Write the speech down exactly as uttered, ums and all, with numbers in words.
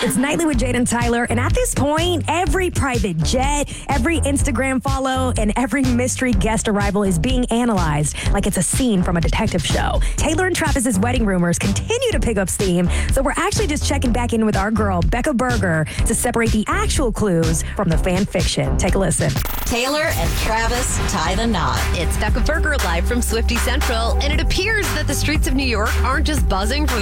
It's Nightly with Jade and Tyler, and at this point, every private jet, every Instagram follow, and every mystery guest arrival is being analyzed like it's a scene from a detective show. Taylor and Travis's wedding rumors continue to pick up steam, so we're actually just checking back in with our girl, Becca Berger, to separate the actual clues from the fan fiction. Take a listen. Taylor and Travis tie the knot. It's Becca Berger live from Swifty Central, and it appears that the streets of New York aren't just buzzing from